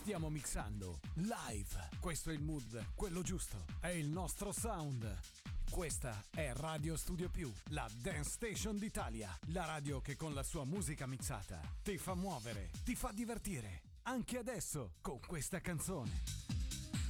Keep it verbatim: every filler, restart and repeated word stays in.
Stiamo mixando live. Questo è il mood, quello giusto. È il nostro sound. Questa è Radio Studio Più, la Dance Station d'Italia. La radio che con la sua musica mixata ti fa muovere, ti fa divertire. Anche adesso, con questa canzone.